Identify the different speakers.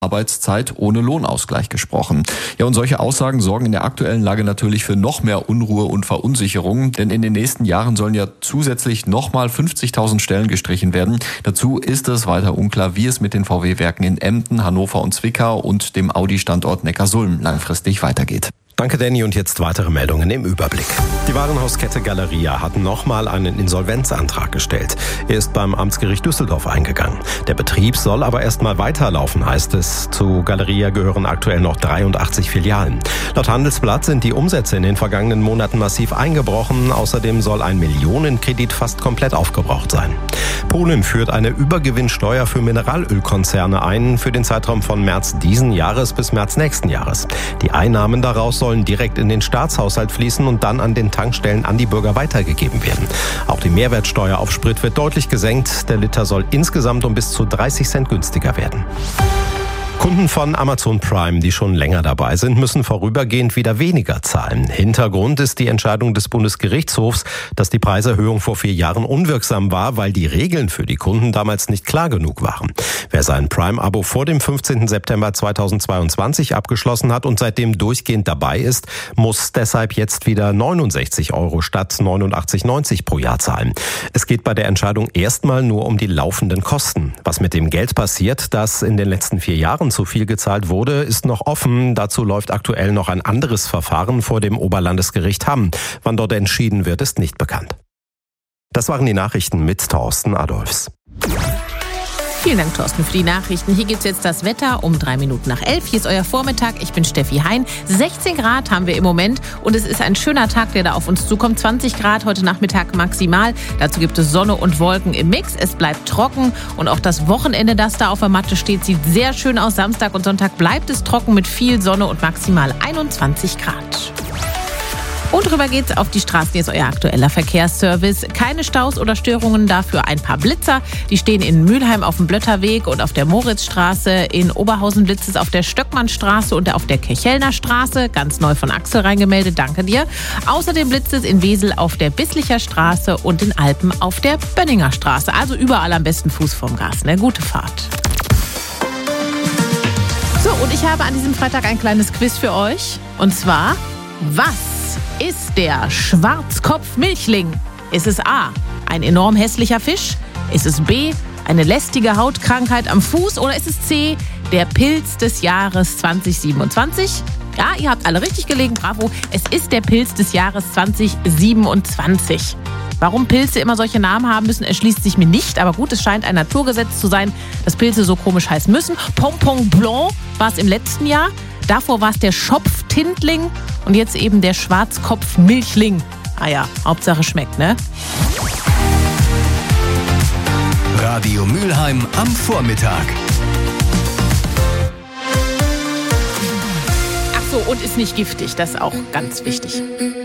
Speaker 1: Arbeitszeit ohne Lohnausgleich gesprochen. Ja, und solche Aussagen sorgen in der aktuellen Lage natürlich für noch mehr Unruhe und Verunsicherung, denn in den nächsten Jahren sollen ja zusätzlich nochmal 50.000 Stellen gestrichen werden. Dazu ist es weiter unklar, wie es mit den VW-Werken in Emden, Hannover und Zwickau und dem Audi-Standort Neckarsulm langfristig weitergeht.
Speaker 2: Danke, Danny. Und jetzt weitere Meldungen im Überblick. Die Warenhauskette Galeria hat nochmal einen Insolvenzantrag gestellt. Er ist beim Amtsgericht Düsseldorf eingegangen. Der Betrieb soll aber erstmal weiterlaufen, heißt es. Zu Galeria gehören aktuell noch 83 Filialen. Laut Handelsblatt sind die Umsätze in den vergangenen Monaten massiv eingebrochen. Außerdem soll ein Millionenkredit fast komplett aufgebraucht sein. Polen führt eine Übergewinnsteuer für Mineralölkonzerne ein für den Zeitraum von März diesen Jahres bis März nächsten Jahres. Die Einnahmen daraus sollen direkt in den Staatshaushalt fließen und dann an den Tankstellen an die Bürger weitergegeben werden. Auch die Mehrwertsteuer auf Sprit wird deutlich gesenkt. Der Liter soll insgesamt um bis zu 30 Cent günstiger werden. Kunden von Amazon Prime, die schon länger dabei sind, müssen vorübergehend wieder weniger zahlen. Hintergrund ist die Entscheidung des Bundesgerichtshofs, dass die Preiserhöhung vor 4 Jahren unwirksam war, weil die Regeln für die Kunden damals nicht klar genug waren. Wer sein Prime-Abo vor dem 15. September 2022 abgeschlossen hat und seitdem durchgehend dabei ist, muss deshalb jetzt wieder 69 € statt 89,90 pro Jahr zahlen. Es geht bei der Entscheidung erstmal nur um die laufenden Kosten. Was mit dem Geld passiert, das in den letzten 4 Jahren zu viel gezahlt wurde, ist noch offen. Dazu läuft aktuell noch ein anderes Verfahren vor dem Oberlandesgericht Hamm. Wann dort entschieden wird, ist nicht bekannt. Das waren die Nachrichten mit Thorsten Adolfs.
Speaker 3: Vielen Dank, Thorsten, für die Nachrichten. Hier gibt's jetzt das Wetter um 11:03. Hier ist euer Vormittag. Ich bin Steffi Hein. 16 Grad haben wir im Moment und es ist ein schöner Tag, der da auf uns zukommt. 20 Grad heute Nachmittag maximal. Dazu gibt es Sonne und Wolken im Mix. Es bleibt trocken und auch das Wochenende, das da auf der Matte steht, sieht sehr schön aus. Samstag und Sonntag bleibt es trocken mit viel Sonne und maximal 21 Grad. Und rüber geht's auf die Straßen. Hier ist euer aktueller Verkehrsservice. Keine Staus oder Störungen, dafür ein paar Blitzer. Die stehen in Mülheim auf dem Blötterweg und auf der Moritzstraße. In Oberhausen blitzt es auf der Stöckmannstraße und auf der Kirchhellner Straße. Ganz neu von Axel reingemeldet, danke dir. Außerdem blitzt es in Wesel auf der Bisslicher Straße und in Alpen auf der Bönninger Straße. Also überall am besten Fuß vorm Gas. Ne? Gute Fahrt. So, und ich habe an diesem Freitag ein kleines Quiz für euch. Und zwar, was ist der Schwarzkopfmilchling? Ist es A, ein enorm hässlicher Fisch? Ist es B, eine lästige Hautkrankheit am Fuß? Oder ist es C, der Pilz des Jahres 2027? Ja, ihr habt alle richtig gelegen, bravo. Es ist der Pilz des Jahres 2027. Warum Pilze immer solche Namen haben müssen, erschließt sich mir nicht. Aber gut, es scheint ein Naturgesetz zu sein, dass Pilze so komisch heißen müssen. Pompon Blanc war es im letzten Jahr. Davor war es der Schopftintling und jetzt eben der Schwarzkopfmilchling. Ah ja, Hauptsache schmeckt, ne?
Speaker 4: Radio Mülheim am Vormittag.
Speaker 3: Ach so, und ist nicht giftig, das ist auch ganz wichtig.